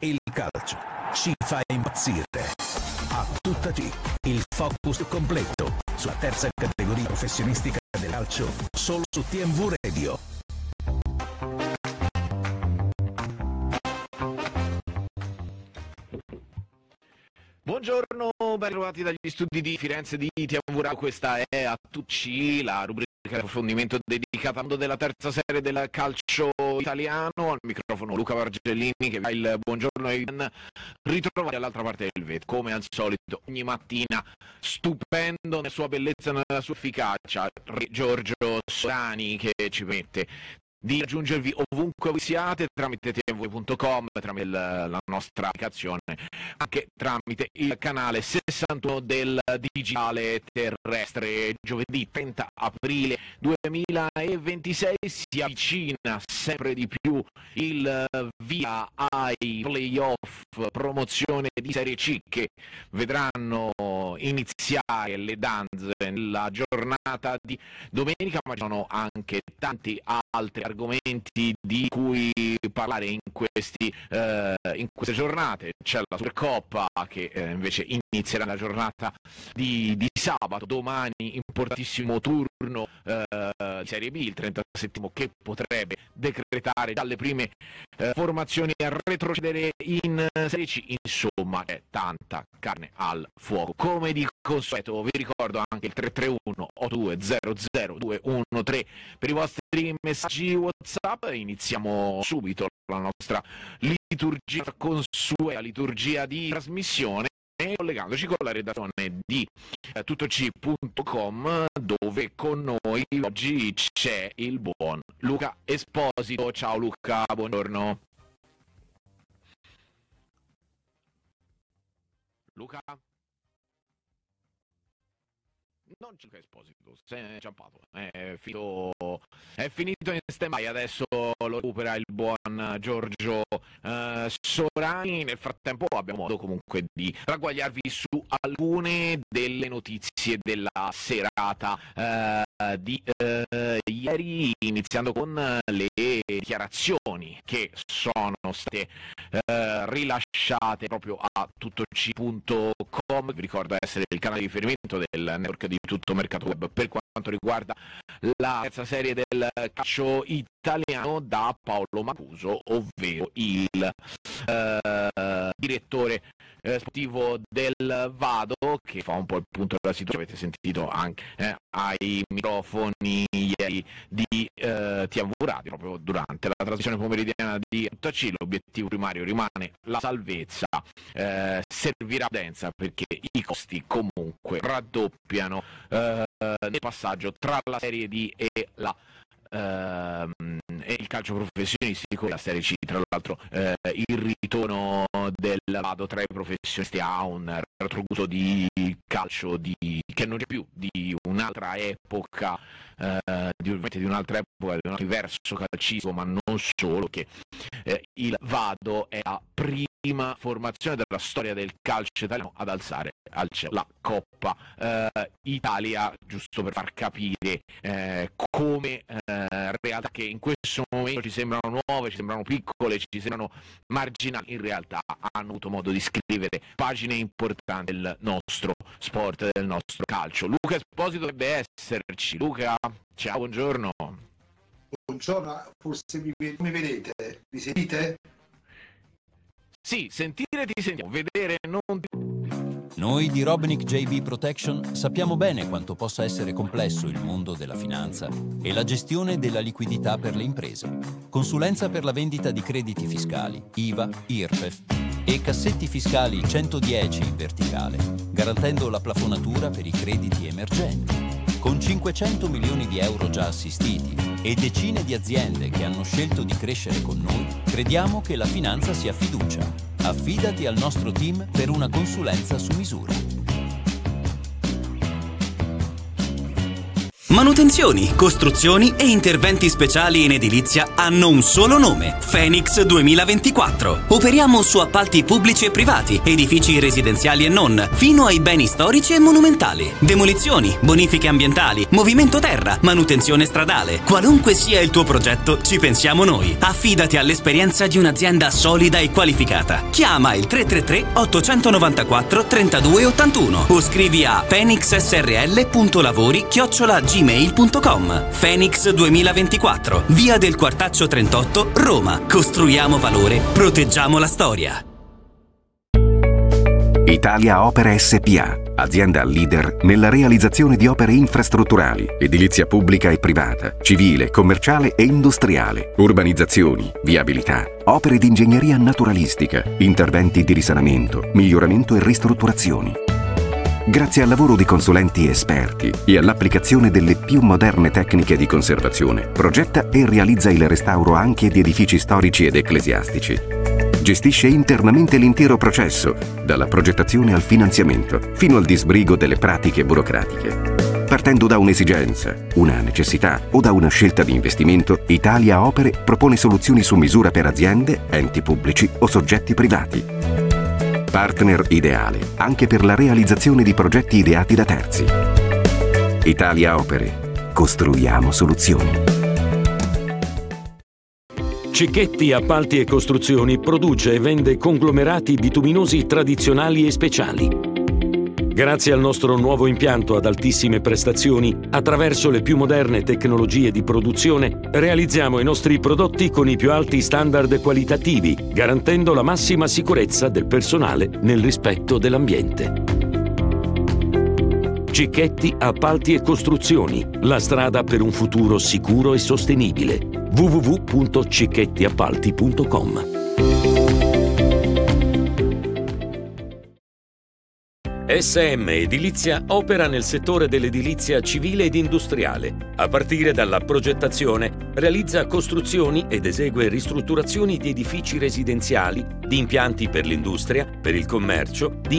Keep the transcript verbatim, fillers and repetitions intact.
Il calcio ci fa impazzire. A tutta G, il focus completo sulla terza categoria professionistica del calcio, solo su T M V Radio. Buongiorno, ben trovati dagli studi di Firenze di T M V Radio. Questa è A Tucci, la rubrica di approfondimento dedicata al mondo della terza serie del calcio italiano. Al microfono Luca Vargellini che va il buongiorno ai ben ritrovati dall'altra parte del vetro. Come al solito, ogni mattina stupendo nella sua bellezza e nella sua efficacia, Re Giorgio Sorani, che ci permette di raggiungervi ovunque voi siate tramite t m v punto com, tramite il, la nostra applicazione, anche tramite il canale sessantuno del digitale terrestre. Giovedì trenta aprile duemilaventisei si avvicina sempre di più il via ai playoff promozione di Serie C, che vedranno iniziare le danze nella giornata di domenica, ma ci sono anche tanti altri argomenti di cui parlare in, questi, eh, in queste giornate. C'è la Supercoppa che eh, invece inizierà la giornata di, di sabato, domani importantissimo turno eh, di Serie B, il trentasettimo, che potrebbe decretare già le prime eh, formazioni a retrocedere in Serie C. Insomma, c'è tanta carne al fuoco. Come di consueto vi ricordo anche il tre tre uno otto due zero zero due uno tre per i vostri messaggi WhatsApp. Iniziamo subito la nostra liturgia consueta, liturgia di trasmissione, collegandoci con la redazione di eh, tuttoc punto com, dove con noi oggi c'è il buon Luca Esposito. Ciao Luca, buongiorno. Luca? Non c'è Luca Esposito, si è inciampato, è finito, è finito in stand-by, adesso lo recupera il buon Giorgio eh, Sorani. Nel frattempo abbiamo modo comunque di ragguagliarvi su alcune delle notizie della serata eh, di eh, ieri, iniziando con le dichiarazioni che sono state eh, rilasciate proprio a tuttoc punto com. Vi ricordo essere il canale di riferimento del network di Tutto Mercato Web per quanto riguarda la terza serie del calcio italiano, da Paolo Mancuso, ovvero il eh, direttore eh, sportivo del Vado, che fa un po' il punto della situazione. Avete sentito anche eh, ai microfoni ieri di eh, T M V Radio, proprio durante la trasmissione pomeridiana di Tuttoc. L'obiettivo primario rimane la salvezza, eh, servirà prudenza perché i costi comunque raddoppiano eh, nel passaggio tra la Serie D e la ehm, e il calcio professionistico. La Serie C, tra l'altro, eh, il ritorno del Vado tra i professionisti ha un retrogusto di calcio di, che non c'è più, di un'altra epoca, eh, di, di un'altra epoca, di un diverso calcistico, ma non solo, che eh, il Vado è la prima formazione della storia del calcio italiano ad alzare al cielo la Coppa eh, Italia, giusto per far capire eh, come eh, realtà che in questo momento ci sembrano nuove, ci sembrano piccole, ci sembrano marginali, in realtà hanno avuto modo di scrivere pagine importanti del nostro sport, del nostro calcio. Luca Esposito dovrebbe esserci. Luca, ciao, buongiorno. Buongiorno, forse mi, mi vedete? Mi sentite? Sì, sentire ti sentiamo, vedere non ti... Noi di Robnick J B Protection sappiamo bene quanto possa essere complesso il mondo della finanza e la gestione della liquidità per le imprese. Consulenza per la vendita di crediti fiscali, I V A, I R P E F e cassetti fiscali centodieci in verticale, garantendo la plafonatura per i crediti emergenti. Con cinquecento milioni di euro già assistiti e decine di aziende che hanno scelto di crescere con noi, crediamo che la finanza sia fiducia. Affidati al nostro team per una consulenza su misura. Manutenzioni, costruzioni e interventi speciali in edilizia hanno un solo nome: Phoenix duemilaventiquattro. Operiamo su appalti pubblici e privati, edifici residenziali e non, fino ai beni storici e monumentali. Demolizioni, bonifiche ambientali, movimento terra, manutenzione stradale. Qualunque sia il tuo progetto, ci pensiamo noi. Affidati all'esperienza di un'azienda solida e qualificata. Chiama il tre tre tre otto nove quattro tre due otto uno o scrivi a phoenix s r l punto lavori chiocciola gmail punto com. Phoenix duemilaventiquattro, via del Quartaccio trentotto, Roma. Costruiamo valore, proteggiamo la storia. Italia Opere S P A, azienda leader nella realizzazione di opere infrastrutturali, edilizia pubblica e privata, civile, commerciale e industriale, urbanizzazioni, viabilità, opere di ingegneria naturalistica, interventi di risanamento, miglioramento e ristrutturazioni. Grazie al lavoro di consulenti esperti e all'applicazione delle più moderne tecniche di conservazione, progetta e realizza il restauro anche di edifici storici ed ecclesiastici. Gestisce internamente l'intero processo, dalla progettazione al finanziamento, fino al disbrigo delle pratiche burocratiche. Partendo da un'esigenza, una necessità o da una scelta di investimento, Italia Opere propone soluzioni su misura per aziende, enti pubblici o soggetti privati. Partner ideale anche per la realizzazione di progetti ideati da terzi. Italia Opere. Costruiamo soluzioni. Cicchetti Appalti e Costruzioni produce e vende conglomerati bituminosi tradizionali e speciali. Grazie al nostro nuovo impianto ad altissime prestazioni, attraverso le più moderne tecnologie di produzione, realizziamo i nostri prodotti con i più alti standard qualitativi, garantendo la massima sicurezza del personale nel rispetto dell'ambiente. Cicchetti Appalti e Costruzioni, la strada per un futuro sicuro e sostenibile. w w w punto cicchetti appalti punto com. S M Edilizia opera nel settore dell'edilizia civile ed industriale. A partire dalla progettazione, realizza costruzioni ed esegue ristrutturazioni di edifici residenziali, di impianti per l'industria, per il commercio, di